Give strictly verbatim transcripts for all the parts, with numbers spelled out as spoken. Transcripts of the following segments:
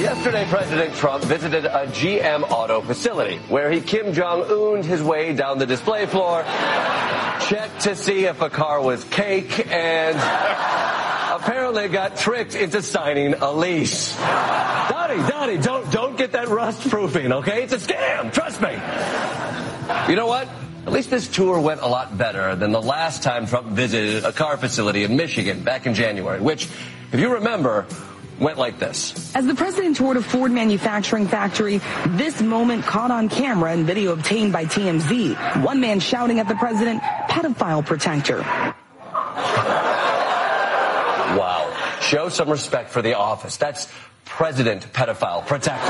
Yesterday, President Trump visited a G M auto facility where he Kim Jong-un'd his way down the display floor, checked to see if a car was cake, and apparently got tricked into signing a lease. Donnie, Donnie, don't, don't get that rust proofing, okay? It's a scam, trust me. You know what? At least this tour went a lot better than the last time Trump visited a car facility in Michigan back in January, which, if you remember, went like this. As the president toured a Ford manufacturing factory, this moment caught on camera and video obtained by T M Z. One man shouting at the president, pedophile protector. Wow. Show some respect for the office. That's President Pedophile Protector.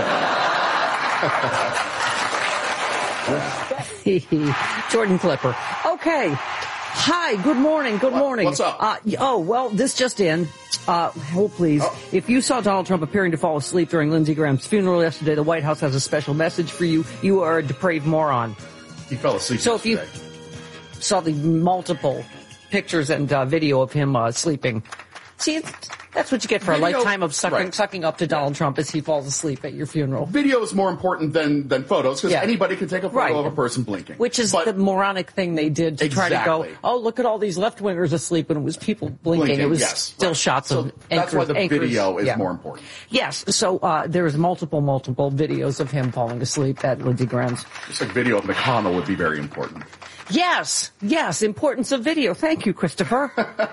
Jordan Clipper. Okay. Hi, good morning, good morning. What's up? Uh, oh, well, this just in. Uh, hold please. Oh. If you saw Donald Trump appearing to fall asleep during Lindsey Graham's funeral yesterday, the White House has a special message for you. You are a depraved moron. He fell asleep So yesterday. if you saw the multiple pictures and uh, video of him uh, sleeping, see, it's, that's what you get for Video, a lifetime of sucking, right. sucking up to Donald Trump as he falls asleep at your funeral. Video is more important than, than photos because Yeah. anybody can take a photo Right. of a person blinking. Which is But the moronic thing they did to Exactly. try to go, oh, look at all these left-wingers asleep, and it was people blinking. blinking, It was yes, still right. shots so of anchors. That's why the anchors. video is Yeah. more important. Yes, so uh, there's multiple, multiple videos of him falling asleep at Lindsey Graham's. Just like video of McConnell would be very important. Yes, yes, importance of video. Thank you, Christopher.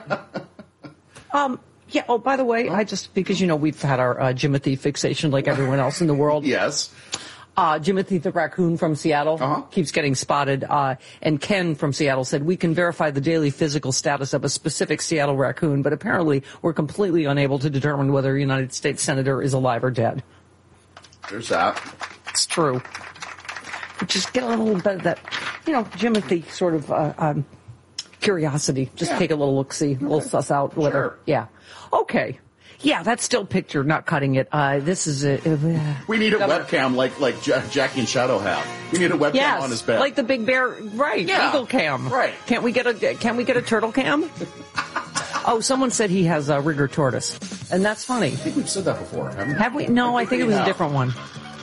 um, yeah, oh, by the way, I just, because, you know, we've had our uh, Jimothy fixation like everyone else in the world. Yes. Uh, Jimothy the raccoon from Seattle Uh-huh. keeps getting spotted. Uh, and Ken from Seattle said, we can verify the daily physical status of a specific Seattle raccoon, but apparently we're completely unable to determine whether a United States senator is alive or dead. There's that. It's true. Just get a little bit of that, you know, Jimothy sort of, uh, um, curiosity. Just Yeah. take a little look-see, a little suss out whether, Sure. yeah. Okay. Yeah, that's still picture, not cutting it. Uh, this is a, uh, We need a Governor- webcam like like Ja- Jackie and Shadow have. We need a webcam Yes, on his bed. like the Big Bear, right? Yeah, Eagle cam, right. Can't we get a Can we get a turtle cam? Oh, someone said he has a rigger tortoise, and that's funny. I think we've said that before, haven't we? Have we? No, I think it was a different one.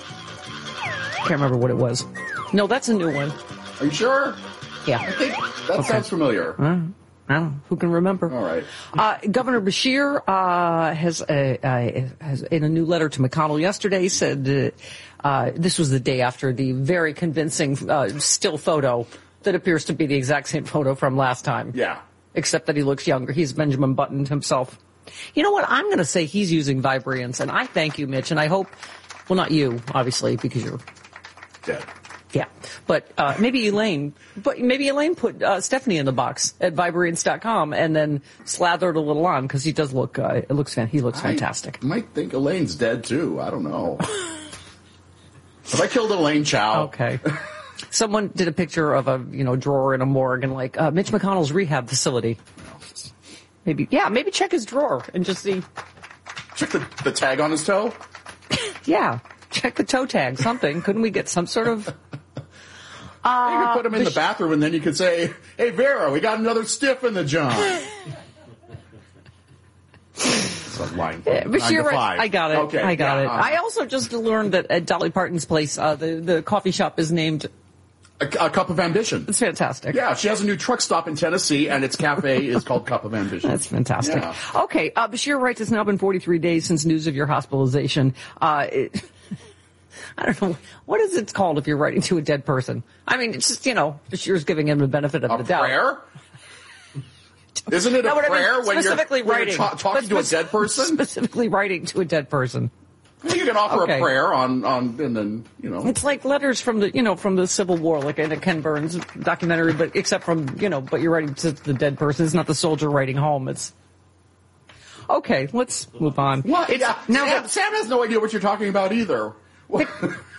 Can't remember what it was. No, that's a new one. Are you sure? Yeah. I think that Okay. sounds familiar. Uh, I don't know. Who can remember? All right. Uh, Governor Beshear uh, has, uh, uh, has, in a new letter to McConnell yesterday, said uh, uh, this was the day after the very convincing uh, still photo that appears to be the exact same photo from last time. Yeah. Except that he looks younger. He's Benjamin Button himself. You know what? I'm going to say he's using Vibrance, and I thank you, Mitch, and I hope, well, not you, obviously, because you're Dead. yeah, but uh, maybe Elaine, but maybe Elaine put uh, Stephanie in the box at Vibrance dot com and then slathered a little on because he does look, uh, it looks, fan- he looks fantastic. I might think Elaine's dead too. I don't know. Have I killed Elaine Chow? Okay. Someone did a picture of a you know drawer in a morgue and like uh, Mitch McConnell's rehab facility. Maybe yeah, maybe check his drawer and just see. Check the, the tag on his toe. Yeah, check the toe tag. Something. Couldn't we get some sort of? You could put him in the bathroom and then you could say, hey, Vera, we got another stiff in the John. It's a line from Yeah, but nine you're to right. five. I got it. Okay, I got yeah, it. uh, I also just learned that at Dolly Parton's place, uh, the, the coffee shop is named. a, a Cup of Ambition. It's fantastic. Yeah, she has a new truck stop in Tennessee, and its cafe is called Cup of Ambition. That's fantastic. Yeah. Okay, uh, Bashir writes, it's now been forty-three days since news of your hospitalization. Uh, it, I don't know. What is it called if you're writing to a dead person? I mean, it's just, you know, Bashir's giving him the benefit of A the doubt. prayer? Isn't it a No, but I mean, prayer when you're, specifically when writing. you're ta- talking But to a spec- dead person? Specifically writing to a dead person. You can offer Okay. a prayer on, on, and then, you know. It's like letters from the, you know, from the Civil War, like in a Ken Burns documentary, but except from, you know, but you're writing to the dead person. It's not the soldier writing home. It's okay. Let's move on. What? It's, Yeah, now Sam, that- Sam has no idea what you're talking about either.